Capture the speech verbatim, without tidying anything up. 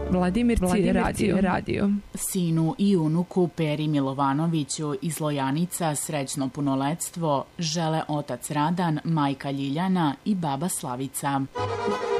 Vladimir radio. radio. Sinu i unuku Peri Milovanoviću iz Lojanica srećno punoletstvo žele otac Radan, majka Ljiljana i baba Slavica.